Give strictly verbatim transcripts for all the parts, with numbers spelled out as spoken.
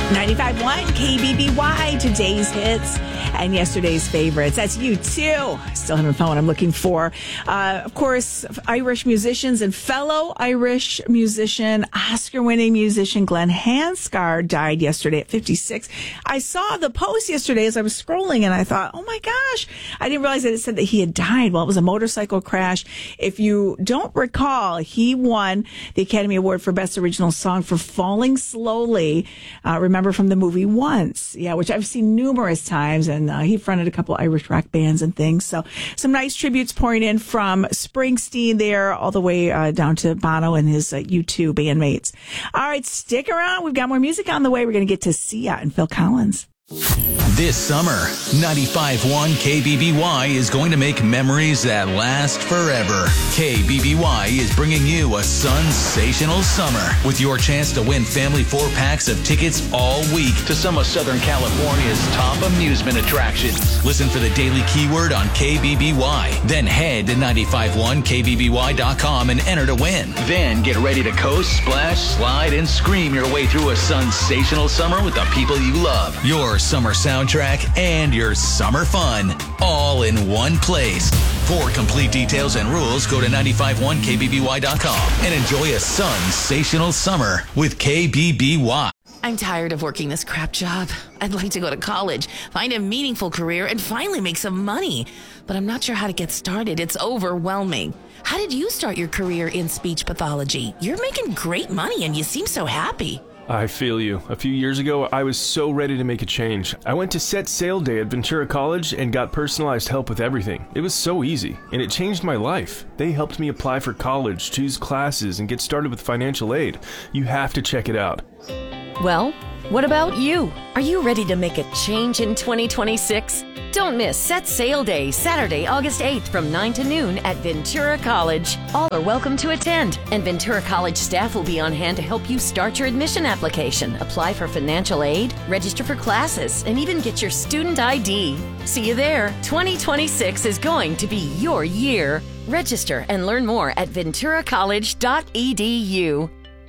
ninety-five point one K B B Y, today's hits and yesterday's favorites. That's you too. Still haven't found what I'm looking for. Uh, of course, Irish musicians and fellow Irish musician, Oscar-winning musician Glenn Hanscard died yesterday at fifty-six. I saw the post yesterday as I was scrolling and I thought, oh my gosh, I didn't realize that it said that he had died. Well, it was a motorcycle crash. If you don't recall, he won the Academy Award for Best Original Song for Falling Slowly. Uh, remember from the movie Once, yeah, which I've seen numerous times, and uh, he fronted a couple Irish rock bands and things. So some nice tributes pouring in from Springsteen there all the way uh, down to Bono and his uh, U two bandmates. All right, stick around. We've got more music on the way. We're going to get to Sia and Phil Collins. This summer, ninety-five point one K B B Y is going to make memories that last forever. K B B Y is bringing you a sensational summer with your chance to win family four-packs of tickets all week to some of Southern California's top amusement attractions. Listen for the daily keyword on K B B Y. Then head to nine five one K B B Y dot com and enter to win. Then get ready to coast, splash, slide, and scream your way through a sensational summer with the people you love. Your summer soundtrack and your summer fun, all in one place. For complete details and rules, go to nine five one K B B Y dot com and enjoy a sensational summer with K B B Y. I'm tired of working this crap job. I'd like to go to college, find a meaningful career, and finally make some money. But I'm not sure how to get started. It's overwhelming. How did you start your career in speech pathology? You're making great money and you seem so happy. I feel you. A few years ago, I was so ready to make a change. I went to Set Sail Day at Ventura College and got personalized help with everything. It was so easy, and it changed my life. They helped me apply for college, choose classes, and get started with financial aid. You have to check it out. Well, what about you? Are you ready to make a change in twenty twenty-six? Don't miss Set Sail Day, Saturday, August eighth from nine to noon at Ventura College. All are welcome to attend, and Ventura College staff will be on hand to help you start your admission application, apply for financial aid, register for classes, and even get your student I D. See you there. twenty twenty-six is going to be your year. Register and learn more at ventura college dot e d u.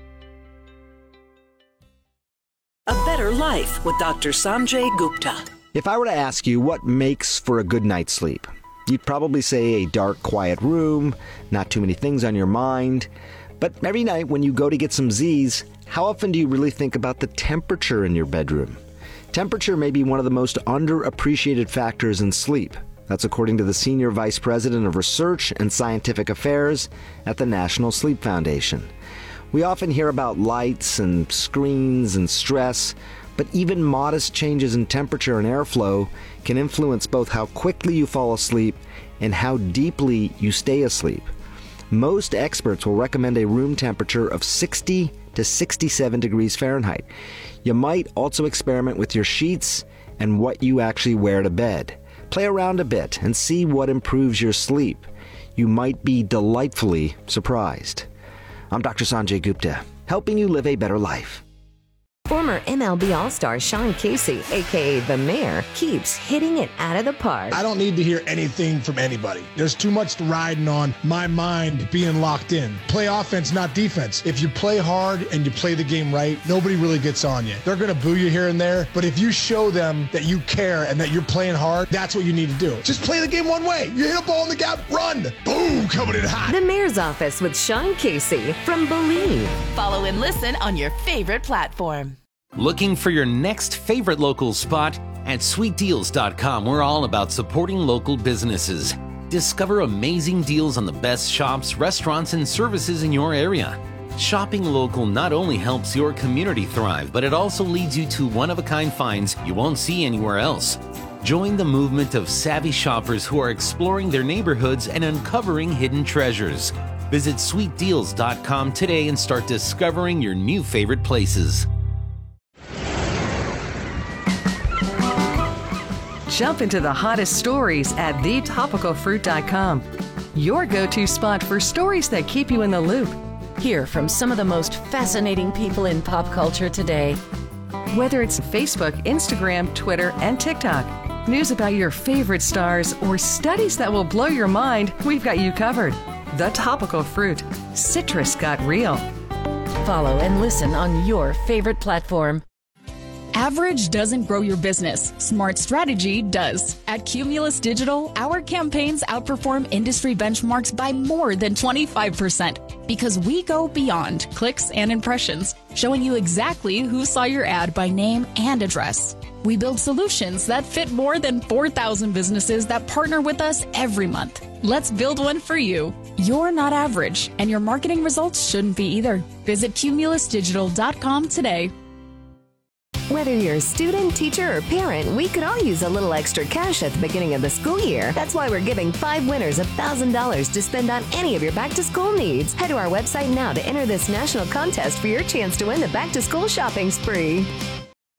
A Better Life with Doctor Sanjay Gupta. If I were to ask you what makes for a good night's sleep, you'd probably say a dark, quiet room, not too many things on your mind. But every night when you go to get some Z's, how often do you really think about the temperature in your bedroom? Temperature may be one of the most underappreciated factors in sleep. That's according to the Senior Vice President of Research and Scientific Affairs at the National Sleep Foundation. We often hear about lights and screens and stress, but even modest changes in temperature and airflow can influence both how quickly you fall asleep and how deeply you stay asleep. Most experts will recommend a room temperature of sixty to sixty-seven degrees Fahrenheit. You might also experiment with your sheets and what you actually wear to bed. Play around a bit and see what improves your sleep. You might be delightfully surprised. I'm Doctor Sanjay Gupta, helping you live a better life. Former M L B All-Star Sean Casey, a k a. The Mayor, keeps hitting it out of the park. I don't need to hear anything from anybody. There's too much riding on my mind being locked in. Play offense, not defense. If you play hard and you play the game right, nobody really gets on you. They're going to boo you here and there, but if you show them that you care and that you're playing hard, that's what you need to do. Just play the game one way. You hit a ball in the gap, run. Boom, coming in hot. The Mayor's Office with Sean Casey from Believe. Follow and listen on your favorite platform. Looking for your next favorite local spot? At sweet deals dot com, we're all about supporting local businesses. Discover amazing deals on the best shops, restaurants, and services in your area. Shopping local not only helps your community thrive, but it also leads you to one-of-a-kind finds you won't see anywhere else. Join the movement of savvy shoppers who are exploring their neighborhoods and uncovering hidden treasures. Visit sweet deals dot com today and start discovering your new favorite places. Jump into the hottest stories at the topical fruit dot com. Your go-to spot for stories that keep you in the loop. Hear from some of the most fascinating people in pop culture today. Whether it's Facebook, Instagram, Twitter, and TikTok, news about your favorite stars, or studies that will blow your mind, we've got you covered. The Topical Fruit. Citrus got real. Follow and listen on your favorite platform. Average doesn't grow your business. Smart strategy does. At Cumulus Digital, our campaigns outperform industry benchmarks by more than twenty-five percent because we go beyond clicks and impressions, showing you exactly who saw your ad by name and address. We build solutions that fit more than four thousand businesses that partner with us every month. Let's build one for you. You're not average, and your marketing results shouldn't be either. Visit cumulus digital dot com today. Whether you're a student, teacher, or parent, we could all use a little extra cash at the beginning of the school year. That's why we're giving five winners one thousand dollars to spend on any of your back-to-school needs. Head to our website now to enter this national contest for your chance to win the back-to-school shopping spree.